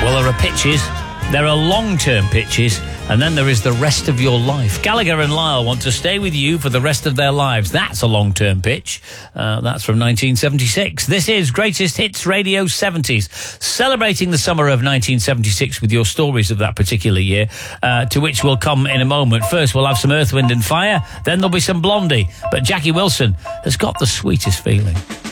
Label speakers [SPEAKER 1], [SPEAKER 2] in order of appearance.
[SPEAKER 1] Well, there are pitches, there are long-term pitches, and then there is the rest of your life. Gallagher and Lyle want to stay with you for the rest of their lives. That's a long-term pitch. That's from 1976. This is Greatest Hits Radio 70s, celebrating the summer of 1976 with your stories of that particular year, to which we'll come in a moment. First, we'll have some Earth, Wind and Fire, then there'll be some Blondie. But Jackie Wilson has got the sweetest feeling.